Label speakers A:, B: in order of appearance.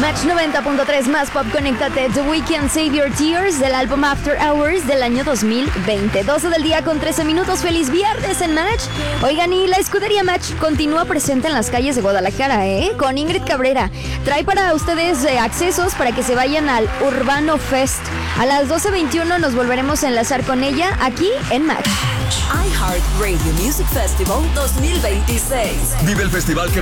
A: Match 90.3 más pop, conéctate. The Weeknd, Save Your Tears, del álbum After Hours del año 2020. 12 del día con 13 minutos. Feliz viernes en Match. Oigan, y la escudería Match continúa presente en las calles de Guadalajara, con Ingrid Cabrera. Trae para ustedes accesos para que se vayan al Urbano Fest. A las 12:21 nos volveremos a enlazar con ella aquí en Match.
B: iHeart Radio Music Festival 2026.
C: Vive el festival que